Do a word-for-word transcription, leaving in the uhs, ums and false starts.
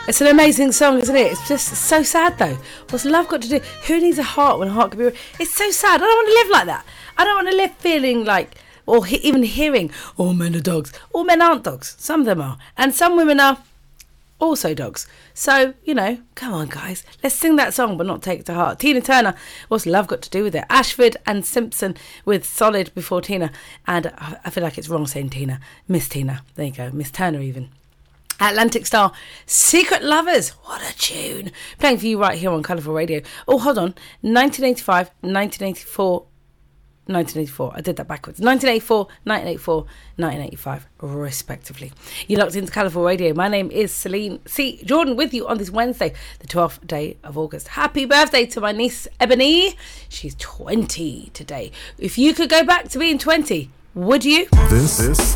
It's an amazing song, isn't it? It's just so sad, though. What's love got to do? Who needs a heart when a heart can be... It's so sad. I don't want to live like that. I don't want to live feeling like... Or he- even hearing, all men are dogs. All men aren't dogs. Some of them are. And some women are also dogs. So, you know, come on, guys. Let's sing that song, but not take it to heart. Tina Turner, what's love got to do with it? Ashford and Simpson with Solid before Tina. And I feel like it's wrong saying Tina. Miss Tina. There you go. Miss Turner even. Atlantic Star, Secret Lovers. What a tune. Playing for you right here on Colourful Radio. Oh, hold on. nineteen eighty-five, nineteen eighty-four, nineteen eighty-four. I did that backwards. nineteen eighty-four, nineteen eighty-four, nineteen eighty-five, respectively. You're locked into Colourful Radio. My name is Celine C. Jordan with you on this Wednesday, the twelfth day of August. Happy birthday to my niece, Ebony. She's twenty today. If you could go back to being twenty, would you? This, this